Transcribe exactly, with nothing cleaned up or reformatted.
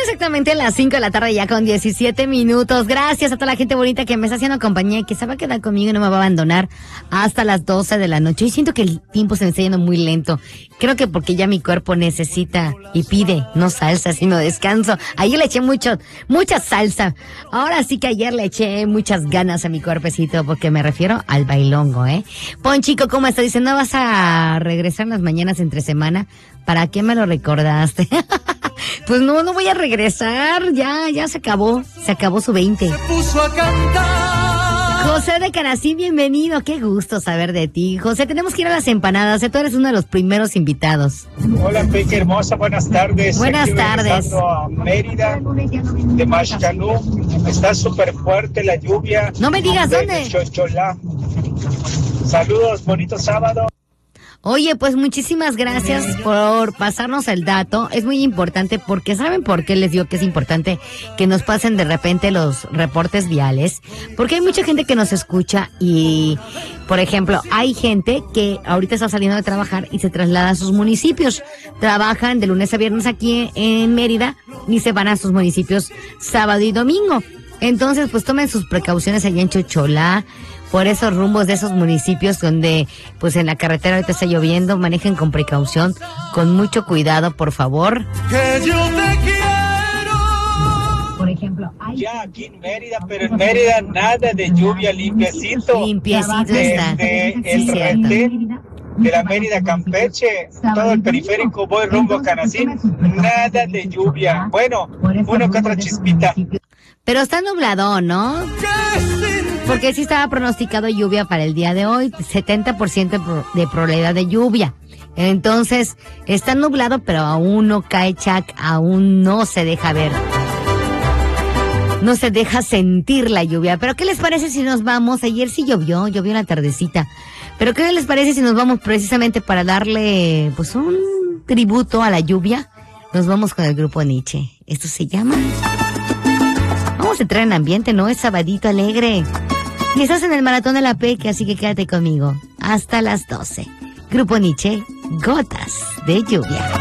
exactamente las cinco de la tarde ya con diecisiete minutos. Gracias a toda la gente bonita que me está haciendo compañía y que se va a quedar conmigo y no me va a abandonar hasta las doce de la noche. Y siento que el tiempo se me está yendo muy lento. Creo que porque ya mi cuerpo necesita y pide no salsa, sino descanso. Ayer le eché mucho, mucha salsa. Ahora sí que ayer le eché muchas ganas a mi cuerpecito porque me refiero al bailongo, ¿eh? Ponchico, ¿cómo estás? Dice, ¿no vas a regresar en las mañanas entre semana? ¿Para qué me lo recordaste? Pues no, no voy a regresar. Ya, ya se acabó. Se acabó su veinte. Se puso a cantar. José de Canací, bienvenido. Qué gusto saber de ti. José, tenemos que ir a las empanadas. Tú eres uno de los primeros invitados. Hola, Peque hermosa. Buenas tardes. Buenas Aquí tardes. A Mérida, de Mashcanú. Está súper fuerte la lluvia. No me digas dónde. Chocholá. Saludos, bonito sábado. Oye, pues muchísimas gracias por pasarnos el dato. Es muy importante porque ¿saben por qué les digo que es importante que nos pasen de repente los reportes viales? Porque hay mucha gente que nos escucha y, por ejemplo, hay gente que ahorita está saliendo de trabajar y se traslada a sus municipios. Trabajan de lunes a viernes aquí en Mérida y se van a sus municipios sábado y domingo. Entonces, pues tomen sus precauciones allá en Chocholá, por esos rumbos de esos municipios donde, pues en la carretera ahorita está lloviendo, manejen con precaución, con mucho cuidado, por favor. Que yo te quiero. Por ejemplo, hay... Ya aquí en Mérida, pero en Mérida nada de lluvia, limpiecito. Limpiecito está. Desde Sí, el cierto. retén de la Mérida Campeche, todo el periférico, voy rumbo a Canacín, nada de lluvia. Bueno, uno que otra chispita. Pero está nublado, ¿no? Porque sí estaba pronosticado lluvia para el día de hoy, setenta por ciento de probabilidad de lluvia. Entonces, está nublado, pero aún no cae chac, aún no se deja ver. No se deja sentir la lluvia. Pero ¿qué les parece si nos vamos? Ayer sí llovió, llovió en la tardecita. Pero ¿qué les parece si nos vamos precisamente para darle, pues, un tributo a la lluvia? Nos vamos con el grupo Nietzsche. Esto se llama... Vamos a entrar en ambiente, ¿no? Es sabadito alegre. Y estás en el maratón de la Peque, así que quédate conmigo. Hasta las doce. Grupo Nietzsche, gotas de lluvia.